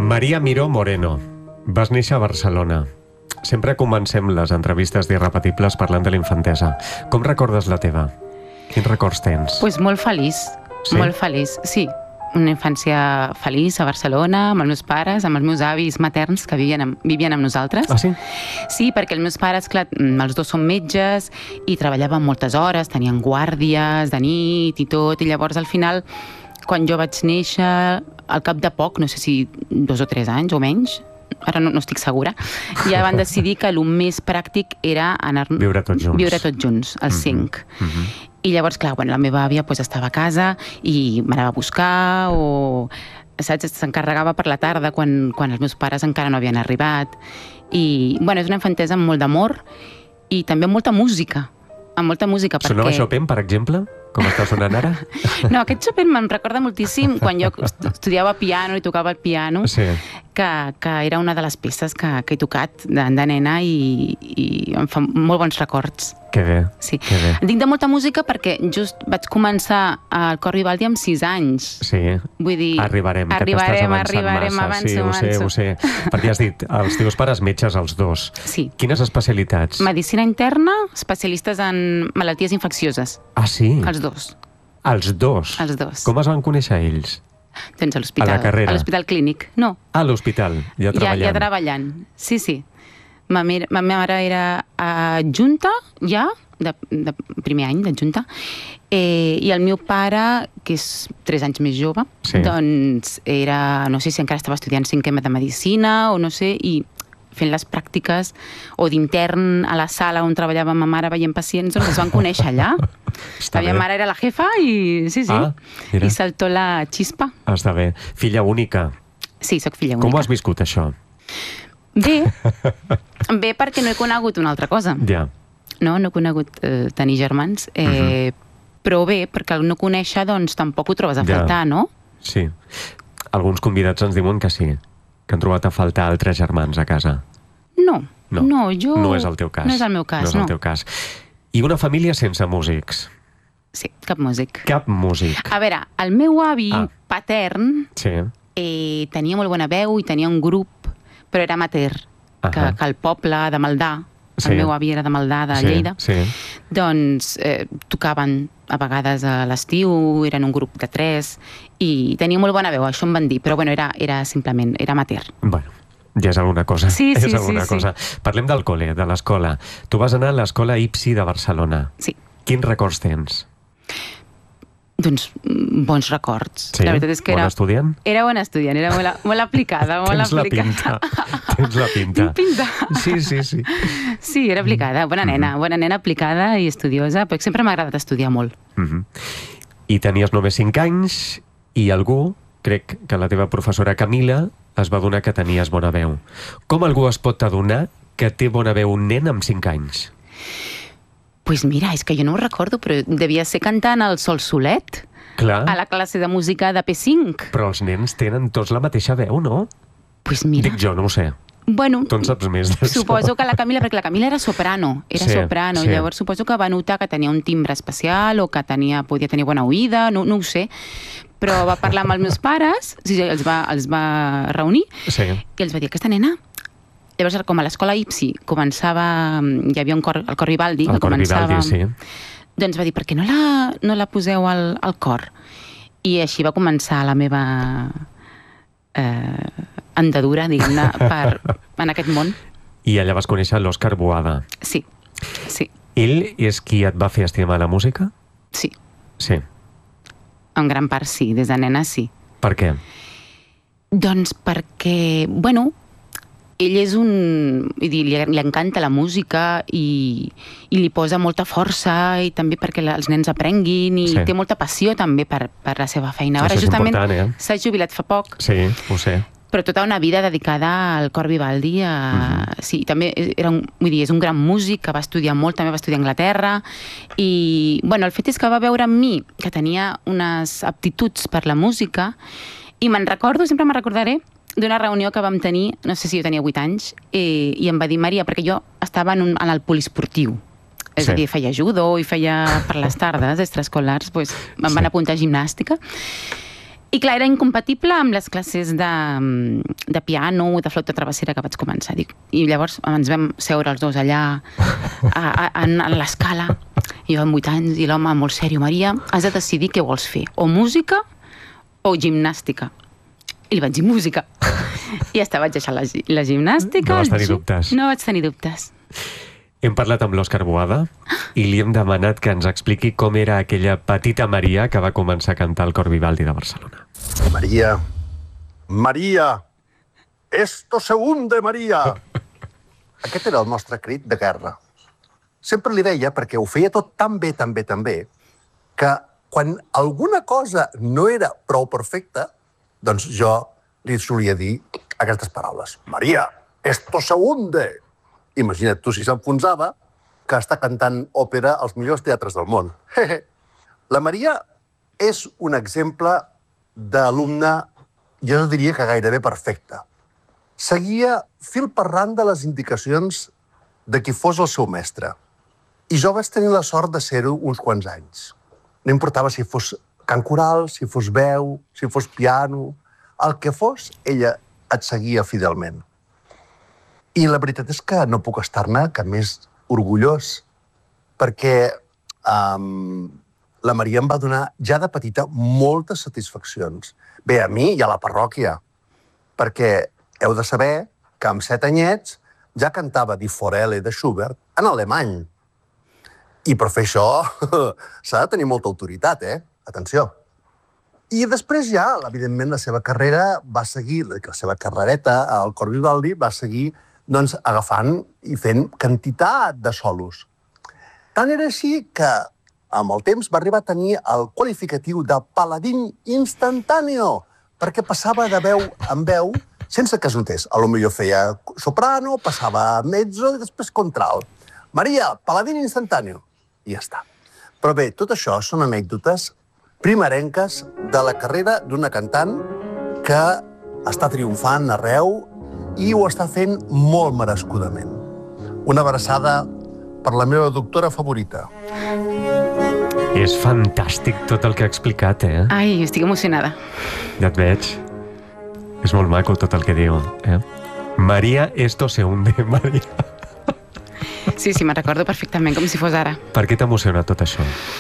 Maria Miró Moreno, vas néixer a Barcelona. Sempre comencem les entrevistes d'Irrepetibles parlant de la infantesa. Com recordes la teva? Quins records tens? Pues molt feliç, Sí? molt feliç, sí. Una infància feliç a Barcelona, amb els meus pares, amb els meus avis materns que vivien amb nosaltres. Ah, sí? Sí, perquè els meus pares, clar, els dos són metges i treballaven moltes hores, tenien guàrdies de nit i tot, i llavors al final, quan jo vaig néixer, al cap de poc, no sé si 2 o 3 anys o menys, ara no estic segura, ja van decidir que el més pràctic era anar... Viure tots junts. Viure tots junts, els 5. I llavors, clar, la meva àvia estava a casa i m'anava a buscar o s'encarregava per la tarda quan els meus pares encara no havien arribat. I, és una infantesa amb molt d'amor i també amb molta música. Amb molta música, perquè... Sonava Chopin, per exemple? Com està sonant ara? No, aquest Chopin me'n recorda moltíssim quan jo estudiava piano i tocava el piano, Sí. que era una de les peces que he tocat de nena i em fa molt bons records. Que bé, Sí. que bé. Dic de molta música perquè just vaig començar al Cor Vivaldi amb 6 anys. Sí, Vull dir... arribarem, que t'estàs avançant massa. avanço. Sí, ho sé. Perquè has dit, els teus pares metges, els dos. Sí. Quines especialitats? Medicina interna, especialistes en malalties infeccioses. Ah, sí? Els dos. Els dos? Els dos. Com es van conèixer ells? Doncs a l'hospital. A la carrera? A l'hospital clínic. No, A l'hospital, ja treballant. ja treballant. Sí. Ma mare era adjunta, ja, de primer any d'adjunta, i el meu pare, que és 3 anys més jove, Sí. doncs era, no sé si encara estava estudiant 5è de Medicina o no sé, i fent les pràctiques o d'intern a la sala on treballava ma mare veient pacients, doncs es van conèixer allà. Està La meva bé. mare era la jefa i sí. Ah, mira. I saltó la xispa. Està bé. Filla única. Sí, sóc filla única. Com ho has viscut, això? Bé perquè no he conegut una altra cosa. Ja. No he conegut tenir germans, però bé, perquè al no conèixer, doncs tampoc ho trobes a Ja. faltar, no? Sí. Alguns convidats ens diuen que sí, que han trobat a faltar altres germans a casa. No, jo... No és el teu cas. No és el meu cas, no. És el teu cas. I una família sense músics. Sí, cap músic. Cap músic. A veure, el meu avi patern Sí. tenia molt bona veu i tenia un grup, però era amateur, que al poble de Maldà, Sí. el meu avi era de Maldà, de Sí, Lleida, sí. doncs tocaven a vegades a l'estiu, eren un grup de 3, i tenia molt bona veu, això em van dir, però era simplement, era amateur. Bueno, ja és alguna cosa. Sí, és alguna cosa. Parlem del col·le, de l'escola. Tu vas anar a l'escola IPSI de Barcelona. Sí. Quins records tens? Doncs bons records. Sí? La veritat és que Bon estudiant? Era bona estudiant, era molt aplicada, molt Tens la aplicada. pinta. Tens la pinta. Tinc pinta. Sí. Sí, era aplicada, bona nena aplicada i estudiosa, però sempre m'ha agradat estudiar molt. I tenies només 5 anys i algú, crec que la teva professora Camila, es va adonar que tenies bona veu. Com algú es pot adonar que té bona veu un nen amb 5 anys? Pues mira, és que jo no ho recordo, però devia ser cantant el Sol Solet Clar, a la classe de música de P5. però els nens tenen tots la mateixa veu, no? Pues mira, Dic jo, no ho sé. bueno, Tu en saps més d'això. suposo que la Camila, perquè la Camila era soprano, Sí, sí. llavors suposo que va notar que tenia un timbre especial o que podia tenir bona oïda, no ho sé, però va parlar amb els meus pares, els va reunir Sí. i els va dir, aquesta nena... Llavors, com a l'escola IPSI començava, hi havia el Cor Vivaldi, El que Cor començava, Vivaldi, sí. doncs va dir, per què no la poseu al cor? I així va començar la meva andadura, diguem-ne, en aquest món. I allà vas conèixer l'Òscar Boada. Sí. Ell és qui et va fer estimar la música? Sí, Sí. en gran part sí, des de nena sí. Per què? Doncs perquè, ell és li encanta la música i li posa molta força i també perquè els nens aprenguin i Sí. té molta passió també per la seva feina. Això Ara és justament important, s'ha jubilat fa poc, Sí, ho sé. però tota una vida dedicada al Cor Vivaldi. Sí, també és un gran músic que va estudiar molt, també va estudiar a Anglaterra i, el fet és que va veure en mi que tenia unes aptituds per la música i sempre me'n recordaré d'una reunió que vam tenir, no sé si jo tenia 8 anys, i em va dir, Maria, perquè jo estava en el poliesportiu, és a dir, feia judo i feia per les tardes extraescolars, em van apuntar a gimnàstica, I clar, era incompatible amb les classes de piano, de flauta travessera que vaig començar. I llavors ens vam seure els dos allà en l'escala. Jo amb 8 anys i l'home molt sèrio, Maria, has de decidir què vols fer, o música o gimnàstica. I li vaig dir música. I ja està, vaig deixar la gimnàstica. No vas tenir dubtes. No vaig tenir dubtes. Hem parlat amb l'Òscar Boada i li hem demanat que ens expliqui com era aquella petita Maria que va començar a cantar al Cor Vivaldi de Barcelona. Maria, Maria, esto se hunde, Maria. Aquest era el nostre crit de guerra. Sempre li deia, perquè ho feia tot tan bé, que quan alguna cosa no era prou perfecta, doncs jo li solia dir aquestes paraules. Maria, esto se hunde. Imagina't tu si s'enfonsava que està cantant òpera als millors teatres del món. La Maria és un exemple d'alumne, jo no diria que gairebé perfecte. Seguia fil per randa les indicacions de qui fos el seu mestre. I jo vaig tenir la sort de ser-ho uns quants anys. No importava si fos cant coral, si fos veu, si fos piano, el que fos, ella et seguia fidelment. I la veritat és que no puc estar-ne que més orgullós, perquè la Maria em va donar ja de petita moltes satisfaccions. Bé, a mi i a la parròquia, perquè heu de saber que amb 7 anyets ja cantava Die Forelle de Schubert en alemany. I per fer això s'ha de tenir molta autoritat, Atenció. I després ja, evidentment, la seva carrera va seguir, la seva carrereta al Cor Vivaldi va seguir doncs, agafant i fent quantitat de solos. Tant era així que, amb el temps, va arribar a tenir el qualificatiu de paladín instantáneo, perquè passava de veu en veu sense que es notés. A lo millor feia soprano, passava a mezzo i després contralt. Maria, paladín instantáneo. I ja està. Però bé, tot això són anècdotes primerenques de la carrera d'una cantant que està triomfant arreu i ho està fent molt merescudament. Una abraçada per la meva doctora favorita. És fantàstic tot el que ha explicat, Ai, estic emocionada. Ja et veig. És molt maco tot el que diu, Maria, esto se hunde, Maria. Sí, me'n recordo perfectament, com si fos ara. Per què t'emociona tot això?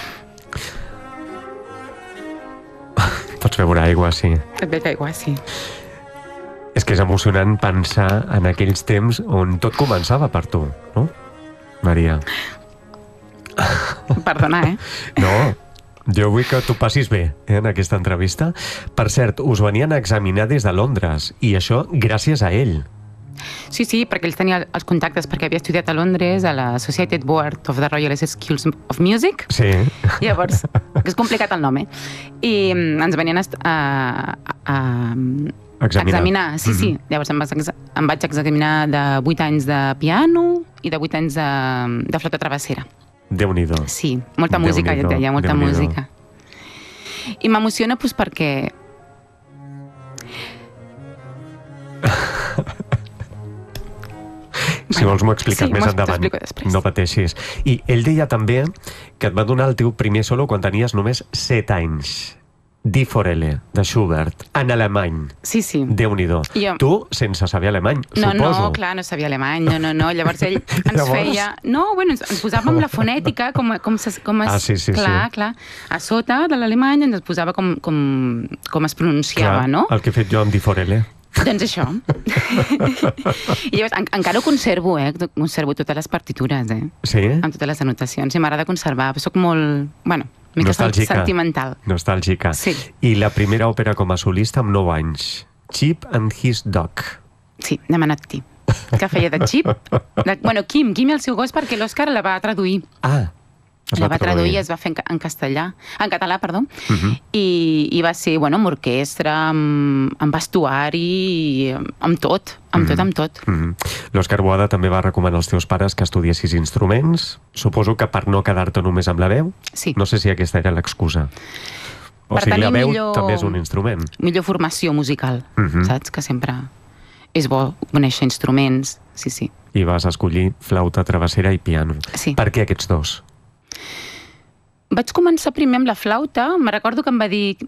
Pots beure aigua, sí. Et bec aigua, sí. És que és emocionant pensar en aquells temps on tot començava per tu, no, Maria? Perdona, No, jo vull que tu passis bé en aquesta entrevista. Per cert, us venien a examinar des de Londres, i això gràcies a ell. Sí, perquè ell tenia els contactes, perquè havia estudiat a Londres, a la Associated Board of the Royal Schools of Music. Sí. Llavors, que és complicat el nom, I ens venien a examinar. Sí. Llavors em vaig examinar de 8 anys de piano i de 8 anys de flauta travessera. Déu-n'hi-do. Sí, molta música, ja et deia, molta música. I m'emociona perquè... Si vols m'ho expliques més endavant, no pateixis. I ell deia també que et va donar el teu primer solo quan tenies només 7 anys. Die Forelle, de Schubert, en alemany. Sí. Déu-n'hi-do. Tu, sense saber alemany, suposo. No, clar, no sabia alemany, no. Llavors ell ens feia... No, bueno, ens posàvem la fonètica, com es... Clar. A sota de l'alemany ens posava com es pronunciava, no? El que he fet jo amb Die Forelle. Doncs això. I llavors, encara ho conservo, conservo totes les partitures, Sí? Amb totes les anotacions. I m'agrada conservar. Soc molt... Bueno, mica sentimental. Nostàlgica. Sí. I la primera òpera com a solista amb 9 anys. Chip and His Dog. Sí, de Manatí. Que feia de Chip. Kim i el seu gos, perquè l'Òscar la va traduir. La va traduir i es va fer en català, i va ser, amb orquestra, amb vestuari, amb tot. L'Òscar Boada també va recomanar als teus pares que estudiessis instruments, suposo que per no quedar-te només amb la veu? Sí. No sé si aquesta era l'excusa. O sigui, la veu també és un instrument. Millor formació musical, saps? Que sempre és bo conèixer instruments, sí. I vas escollir flauta travessera i piano. Sí. Per què aquests dos? Vaig començar primer amb la flauta. Me recordo que em va dir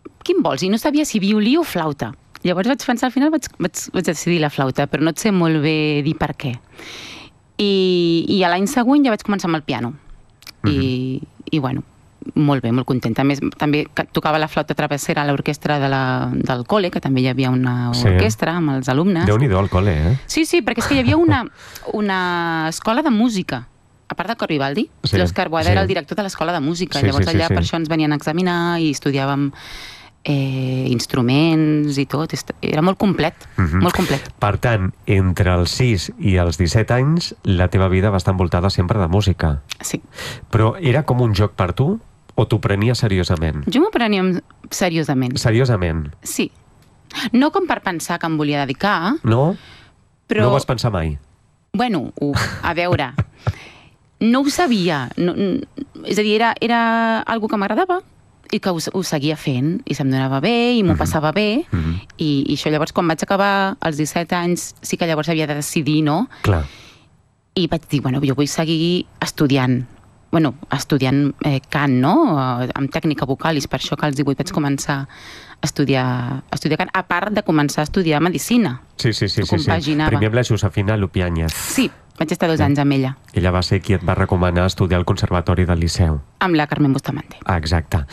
quin vols? I no sabia si violí o flauta. Llavors vaig pensar, al final vaig decidir la flauta, però no et sé molt bé dir per què. I a l'any següent ja vaig començar amb el piano. I bueno, molt bé, molt contenta. A més, també tocava la flauta travessera a l'orquestra del col·le, que també hi havia una orquestra amb els alumnes. Déu-n'hi-do al col·le, eh? Sí, perquè és que hi havia una escola de música, a part de Cor Vivaldi. L'Òscar Boada era el director de l'escola de música. Llavors allà per això ens venien a examinar i estudiàvem instruments i tot. Era molt complet, molt complet. Per tant, entre els 6 i els 17 anys, la teva vida va estar envoltada sempre de música. Sí. Però era com un joc per tu o t'ho prenies seriosament? Jo m'ho prenia seriosament. Seriosament? Sí. No com per pensar que em volia dedicar. No? Però... No ho vas pensar mai? Bueno, a veure, no ho sabia. No, és a dir, era algo que m'agradava i que ho seguia fent, i se'm donava bé, i m'ho passava bé, i això llavors, quan vaig acabar als 17 anys, sí que llavors havia de decidir, no? Clar. I vaig dir, bueno, jo vull seguir estudiant. Bueno, estudiant cant, no? Amb tècnica vocal, i és per això que als 18 vaig començar a estudiar cant, a part de començar a estudiar medicina. Sí. Primer amb la Josefina Lupiáñez. Sí, vaig estar 2 anys amb ella. Ella va ser qui et va recomanar estudiar al Conservatori del Liceu. Amb la Carmen Bustamante. Exacte.